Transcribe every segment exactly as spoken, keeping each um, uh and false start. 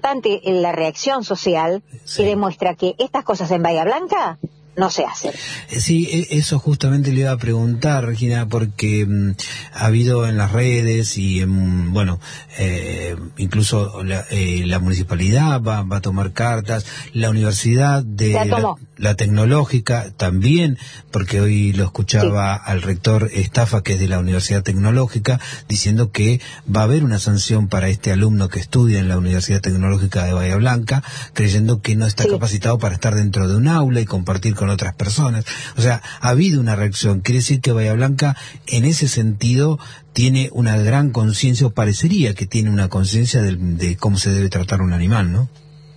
importante la reacción social, sí, que demuestra que estas cosas en Bahía Blanca no se hacen. Sí, eso justamente le iba a preguntar, Regina, porque mmm, ha habido en las redes y en, bueno, eh, incluso la, eh, la municipalidad va, va a tomar cartas, la universidad de la, la tecnológica también, porque hoy lo escuchaba sí. al rector Estafa, que es de la Universidad Tecnológica, diciendo que va a haber una sanción para este alumno que estudia en la Universidad Tecnológica de Bahía Blanca, creyendo que no está sí. capacitado para estar dentro de un aula y compartir con otras personas. O sea, ha habido una reacción. Quiere decir que Bahía Blanca, en ese sentido, tiene una gran conciencia, o parecería que tiene una conciencia de, de cómo se debe tratar un animal, ¿no?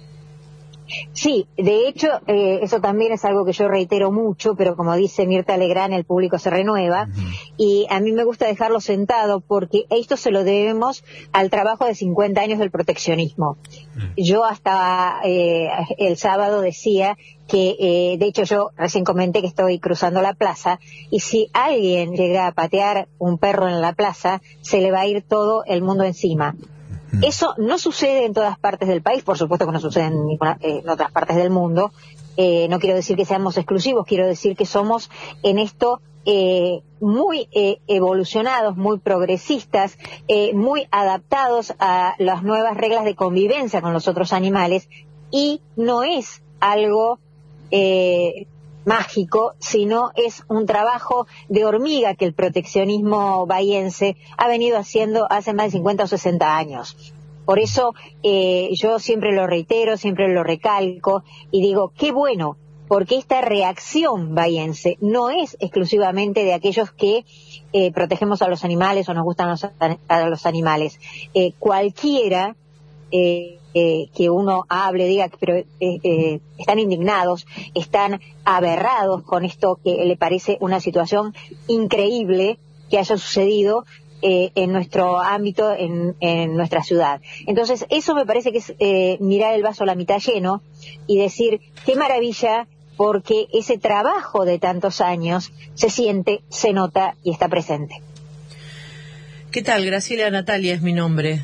Sí, de hecho, eh, eso también es algo que yo reitero mucho, pero como dice Mirta Legrand, el público se renueva, uh-huh. y a mí me gusta dejarlo sentado porque esto se lo debemos al trabajo de cincuenta años del proteccionismo. Uh-huh. Yo hasta eh, el sábado decía que, eh, de hecho yo recién comenté que estoy cruzando la plaza, y si alguien llega a patear un perro en la plaza, se le va a ir todo el mundo encima. Eso no sucede en todas partes del país, por supuesto que no sucede en, ninguna, eh, en otras partes del mundo. Eh, no quiero decir que seamos exclusivos, quiero decir que somos en esto eh, muy eh, evolucionados, muy progresistas, eh, muy adaptados a las nuevas reglas de convivencia con los otros animales, y no es algo eh, mágico, sino es un trabajo de hormiga que el proteccionismo bahiense ha venido haciendo hace más de cincuenta o sesenta años. Por eso eh, yo siempre lo reitero, siempre lo recalco y digo, qué bueno, porque esta reacción bahiense no es exclusivamente de aquellos que eh, protegemos a los animales o nos gustan los, a los animales. Eh, cualquiera eh, Eh, que uno hable, diga, pero eh, eh, están indignados, están aberrados con esto que le parece una situación increíble que haya sucedido eh, en nuestro ámbito, en, en nuestra ciudad. Entonces, eso me parece que es eh, mirar el vaso a la mitad lleno y decir, qué maravilla, porque ese trabajo de tantos años se siente, se nota y está presente. ¿Qué tal? Graciela Natalia es mi nombre.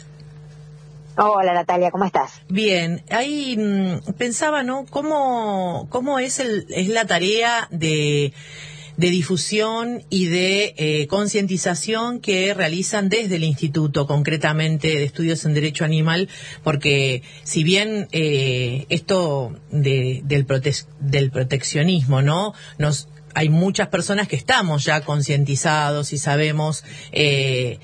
Hola Natalia, ¿cómo estás? Bien, ahí mmm, pensaba, ¿no? ¿Cómo, cómo es, el, es la tarea de, de difusión y de eh, concientización que realizan desde el Instituto, concretamente de Estudios en Derecho Animal? Porque si bien eh, esto de, del, prote- del proteccionismo, ¿no? Nos hay muchas personas que estamos ya concientizados y sabemos eh,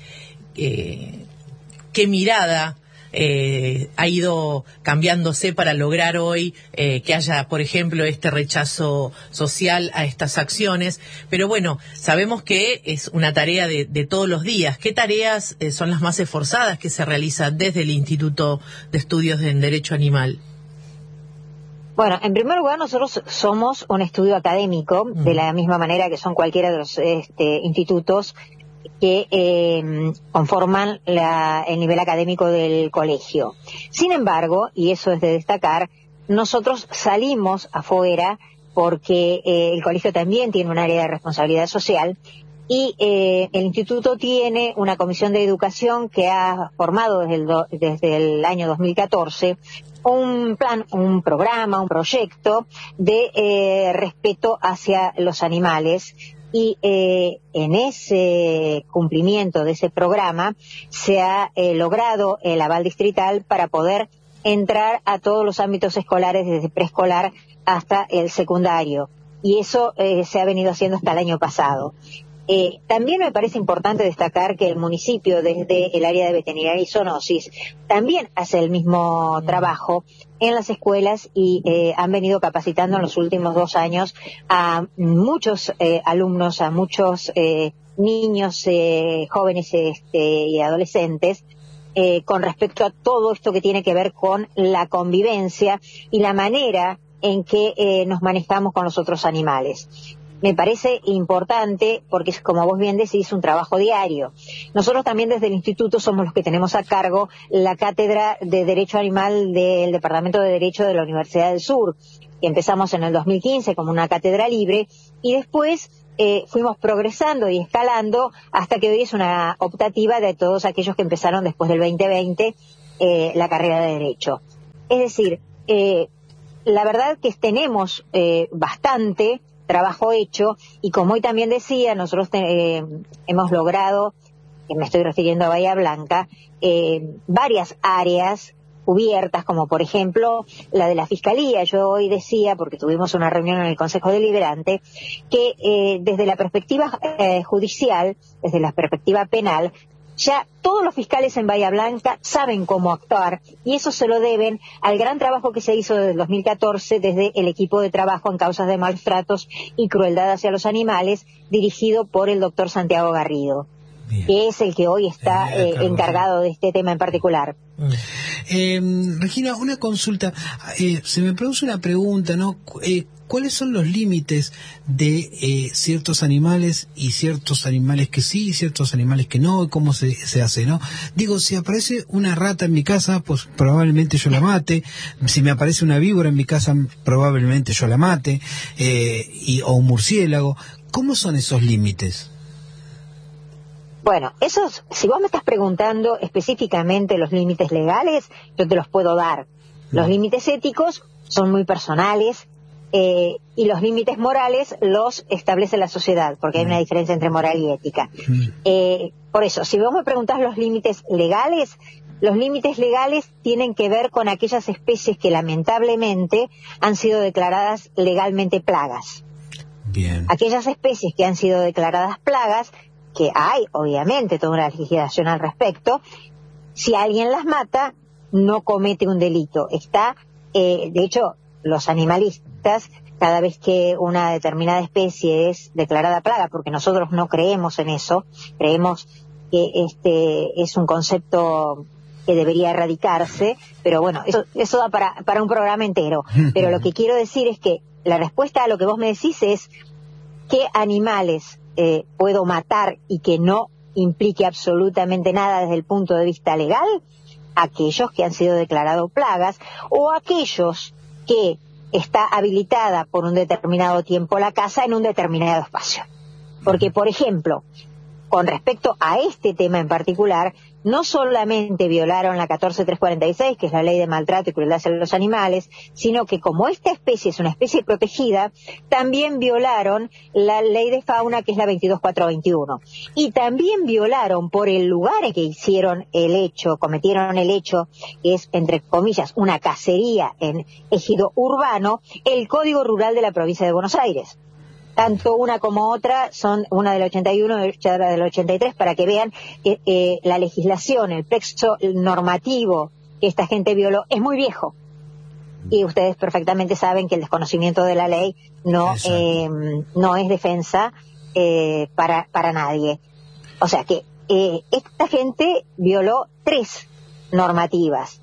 eh, qué mirada Eh, ha ido cambiándose para lograr hoy eh, que haya, por ejemplo, este rechazo social a estas acciones. Pero bueno, sabemos que es una tarea de, de todos los días. ¿Qué tareas eh, son las más esforzadas que se realizan desde el Instituto de Estudios en Derecho Animal? Bueno, en primer lugar, nosotros somos un estudio académico, uh-huh. de la misma manera que son cualquiera de los este, institutos que eh, conforman la, el nivel académico del colegio. Sin embargo, y eso es de destacar, nosotros salimos afuera porque eh, el colegio también tiene un área de responsabilidad social y eh, el instituto tiene una comisión de educación que ha formado desde el, do, desde el año dos mil catorce un plan, un programa, un proyecto de eh, respeto hacia los animales. Y eh, en ese cumplimiento de ese programa se ha eh, logrado el aval distrital para poder entrar a todos los ámbitos escolares, desde preescolar hasta el secundario. Y eso eh, se ha venido haciendo hasta el año pasado. Eh, también me parece importante destacar que el municipio, desde el área de veterinaria y zoonosis, también hace el mismo trabajo en las escuelas y eh, han venido capacitando en los últimos dos años a muchos eh, alumnos, a muchos eh, niños, eh, jóvenes este, y adolescentes, eh, con respecto a todo esto que tiene que ver con la convivencia y la manera en que eh, nos manejamos con los otros animales. Me parece importante porque, como vos bien decís, un trabajo diario. Nosotros también desde el instituto somos los que tenemos a cargo la cátedra de Derecho Animal del Departamento de Derecho de la Universidad del Sur, que empezamos en el dos mil quince como una cátedra libre y después eh, fuimos progresando y escalando hasta que hoy es una optativa de todos aquellos que empezaron después del veinte veinte eh, la carrera de Derecho. Es decir, eh, la verdad que tenemos eh, bastante trabajo hecho, y como hoy también decía, nosotros te, eh, hemos logrado, que me estoy refiriendo a Bahía Blanca, eh, varias áreas cubiertas, como por ejemplo la de la Fiscalía. Yo hoy decía, porque tuvimos una reunión en el Consejo Deliberante, que eh, desde la perspectiva eh, judicial, desde la perspectiva penal, ya todos los fiscales en Bahía Blanca saben cómo actuar, y eso se lo deben al gran trabajo que se hizo desde el dos mil catorce desde el equipo de trabajo en causas de maltratos y crueldad hacia los animales, dirigido por el doctor Santiago Garrido. Bien. Que es el que hoy está eh, eh, encargado de este tema en particular. Eh, Regina, una consulta. Eh, se me produce una pregunta, ¿no? Eh, ¿Cuáles son los límites de eh, ciertos animales y ciertos animales que sí y ciertos animales que no? ¿Cómo se, se hace, no? Digo, si aparece una rata en mi casa, pues probablemente yo la mate. Si me aparece una víbora en mi casa, probablemente yo la mate. Eh, y, o un murciélago. ¿Cómo son esos límites? Bueno, esos, si vos me estás preguntando específicamente los límites legales, yo te los puedo dar. Los límites éticos son muy personales, eh, y los límites morales los establece la sociedad, porque hay una diferencia entre moral y ética. Eh, por eso, si vos me preguntás los límites legales, los límites legales tienen que ver con aquellas especies que lamentablemente han sido declaradas legalmente plagas. Bien. Aquellas especies que han sido declaradas plagas, que hay, obviamente, toda una legislación al respecto, si alguien las mata, no comete un delito. Está, eh, de hecho, los animalistas, cada vez que una determinada especie es declarada plaga, porque nosotros no creemos en eso, creemos que este es un concepto que debería erradicarse, pero bueno, eso, eso da para, para un programa entero. Pero lo que quiero decir es que la respuesta a lo que vos me decís es qué animales Eh, puedo matar y que no implique absolutamente nada desde el punto de vista legal, aquellos que han sido declarados plagas, o aquellos que está habilitada por un determinado tiempo la caza en un determinado espacio. Porque, por ejemplo, con respecto a este tema en particular, no solamente violaron la catorce mil trescientos cuarenta y seis, que es la ley de maltrato y crueldad hacia los animales, sino que como esta especie es una especie protegida, también violaron la ley de fauna, que es la veintidós mil cuatrocientos veintiuno. Y también violaron por el lugar en que hicieron el hecho, cometieron el hecho, que es, entre comillas, una cacería en ejido urbano, el Código Rural de la provincia de Buenos Aires. Tanto una como otra son una del ochenta y uno y otra del ochenta y tres, para que vean que eh, la legislación, el texto normativo que esta gente violó es muy viejo. Y ustedes perfectamente saben que el desconocimiento de la ley no eh, no es defensa eh, para, para nadie. O sea que eh, esta gente violó tres normativas.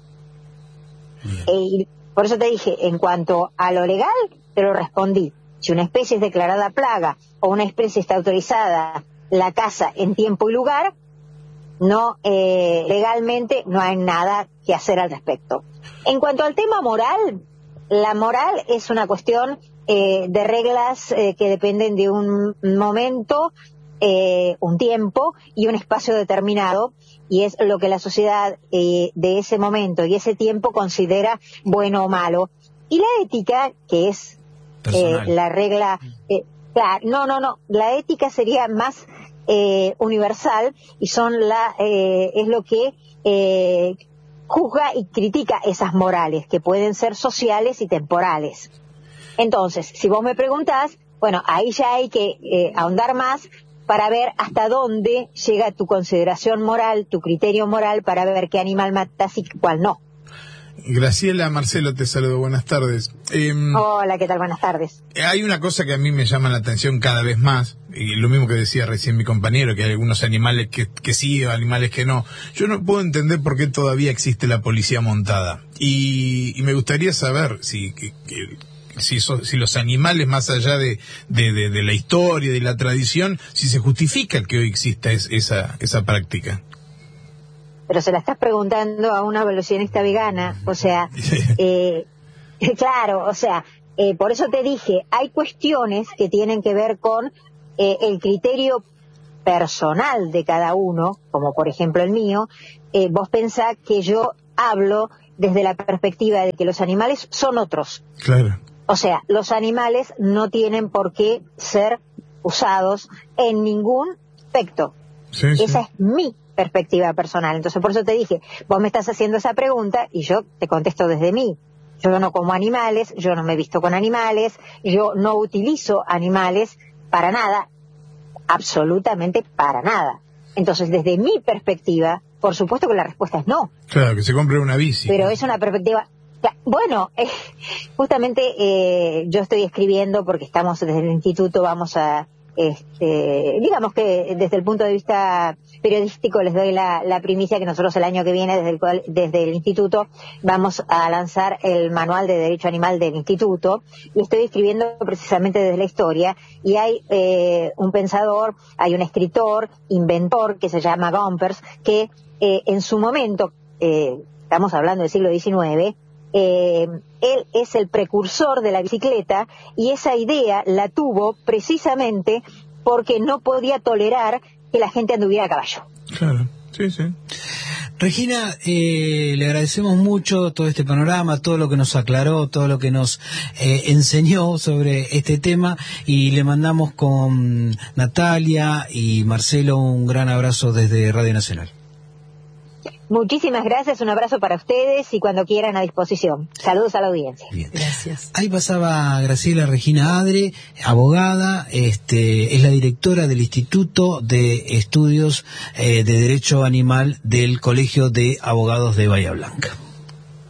Eh, y por eso te dije, en cuanto a lo legal, te lo respondí. Si una especie es declarada plaga o una especie está autorizada la caza en tiempo y lugar, no eh, legalmente no hay nada que hacer al respecto. En cuanto al tema moral, la moral es una cuestión eh, de reglas eh, que dependen de un momento, eh, un tiempo y un espacio determinado, y es lo que la sociedad eh, de ese momento y ese tiempo considera bueno o malo. Y la ética, que es Eh, la regla, eh, claro, no, no, no, la ética sería más eh, universal, y son la eh, es lo que eh, juzga y critica esas morales, que pueden ser sociales y temporales. Entonces, si vos me preguntás, bueno, ahí ya hay que eh, ahondar más para ver hasta dónde llega tu consideración moral, tu criterio moral, para ver qué animal matas y cuál no. Graciela, Marcelo, te saludo, buenas tardes. Eh, Hola, ¿qué tal? Buenas tardes. Hay una cosa que a mí me llama la atención cada vez más, y lo mismo que decía recién mi compañero, que hay algunos animales que, que sí, o animales que no. Yo no puedo entender por qué todavía existe la policía montada. Y, y me gustaría saber si, que, que, si, so, si los animales, más allá de, de, de, de la historia y de la tradición, si se justifica que hoy exista es, esa, esa práctica. Pero se la estás preguntando a una evolucionista vegana, o sea, eh, claro, o sea, eh, por eso te dije, hay cuestiones que tienen que ver con eh, el criterio personal de cada uno, como por ejemplo el mío. Eh, vos pensás que yo hablo desde la perspectiva de que los animales son otros. Claro. O sea, los animales no tienen por qué ser usados en ningún aspecto. Sí, sí. Esa es mi perspectiva personal. Entonces, por eso te dije, vos me estás haciendo esa pregunta y yo te contesto desde mí. Yo no como animales, yo no me visto con animales, yo no utilizo animales para nada, absolutamente para nada. Entonces, desde mi perspectiva, por supuesto que la respuesta es no. Claro, que se compre una bici. Pero es una perspectiva... Bueno, eh, justamente eh, yo estoy escribiendo porque estamos desde el instituto, vamos a... Este, digamos que desde el punto de vista periodístico les doy la, la primicia que nosotros el año que viene desde el, cual, desde el instituto vamos a lanzar el manual de derecho animal del instituto, y estoy escribiendo precisamente desde la historia, y hay eh, un pensador, hay un escritor, inventor que se llama Gompers, que eh, en su momento, eh, estamos hablando del siglo diecinueve, Eh, él es el precursor de la bicicleta, y esa idea la tuvo precisamente porque no podía tolerar que la gente anduviera a caballo. Claro, sí, sí. Regina, eh, le agradecemos mucho todo este panorama, todo lo que nos aclaró, todo lo que nos eh, enseñó sobre este tema, y le mandamos con Natalia y Marcelo un gran abrazo desde Radio Nacional. Muchísimas gracias, un abrazo para ustedes y cuando quieran a disposición. Saludos a la audiencia. Bien. Gracias. Ahí pasaba Graciela Regina Adre, abogada, este, es la directora del Instituto de Estudios eh, de Derecho Animal del Colegio de Abogados de Bahía Blanca.